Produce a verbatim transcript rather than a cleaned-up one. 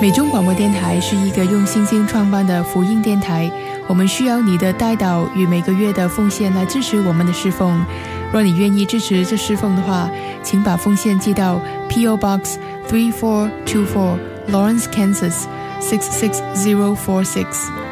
美中广播电台是一个用信心创办的福音电台，我们需要你的代祷与每个月的奉献来支持我们的侍奉。若你愿意支持这侍奉的话，请把奉献寄到 P O Box three four two four Lawrence, Kansas six six zero four six